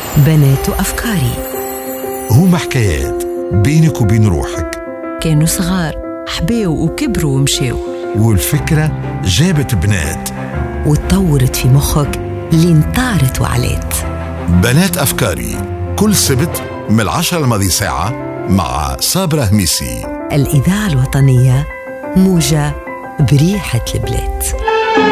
بنات أفكاري. هما حكايات بينك وبين روحك. كانوا صغار، حباو وكبروا ومشاو، والفكرة جابت بنات وتطورت في مخك لين طارت وعلات. بنات أفكاري كل سبت من 10 الماضي ساعة مع صابرة هميسي. الإذاعة الوطنية، موجة بريحة البلاد.